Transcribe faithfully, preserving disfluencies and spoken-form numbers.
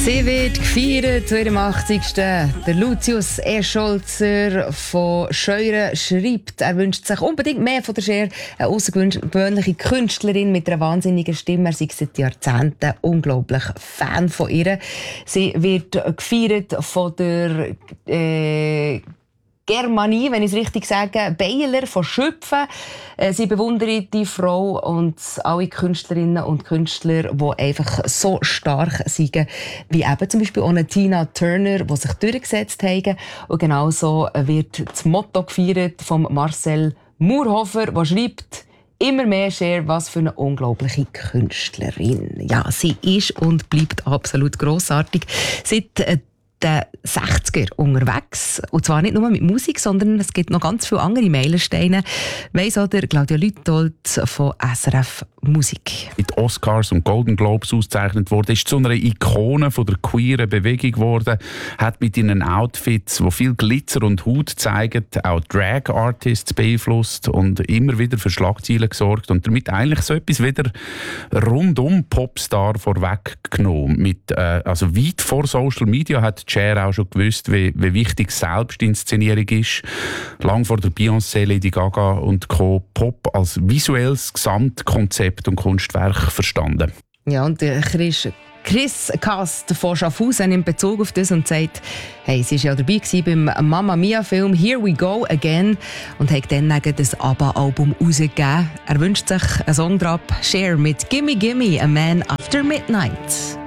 Sie wird gefeiert zu ihrem achtzigsten Der Lucius Escholzer von Scheuren schreibt, er wünscht sich unbedingt mehr von der Cher, eine außergewöhnliche Künstlerin mit einer wahnsinnigen Stimme. Er sei seit Jahrzehnten unglaublich Fan von ihr. Sie wird gefeiert von der äh, Germanie, wenn ich es richtig sage, Beiler von Schöpfen. Sie bewundern die Frau und alle Künstlerinnen und Künstler, die einfach so stark sind, wie eben zum Beispiel auch eine Tina Turner, die sich durchgesetzt haben. Und genauso wird das Motto gefeiert von Marcel Murhofer, der schreibt: Immer mehr Cher, was für eine unglaubliche Künstlerin. Ja, sie ist und bleibt absolut grossartig. Seit äh, den sechziger unterwegs. Und zwar nicht nur mit Musik, sondern es gibt noch ganz viele andere Meilensteine. Weiss auch der Claudia Lüthold von S R F Musik. Mit Oscars und Golden Globes ausgezeichnet wurde, ist zu einer Ikone von der queeren Bewegung geworden, hat mit ihren Outfits, die viel Glitzer und Haut zeigen, auch Drag-Artists beeinflusst und immer wieder für Schlagzeilen gesorgt und damit eigentlich so etwas wieder rundum Popstar vorweggenommen. Mit, äh, also weit vor Social Media hat Cher auch schon gewusst, wie, wie wichtig Selbstinszenierung ist. Lang vor der Beyoncé, Lady Gaga und Co. Pop als visuelles Gesamtkonzept und Kunstwerk verstanden. Ja, und der Chris, Chris Kast von Schaffhausen nimmt Bezug auf das und sagt, hey, sie war ja dabei beim Mamma Mia Film «Here We Go Again» und hat dann das ABBA-Album rausgegeben. Er wünscht sich einen Song drauf, Cher mit «Gimme Gimme, A Man After Midnight».